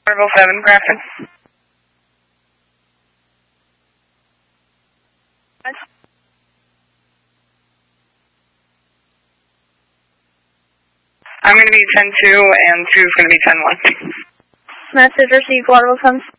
Level 7, Grafton. I'm going to be 10-2, and 2 is going to be 10-1. Message received, Waterville 7.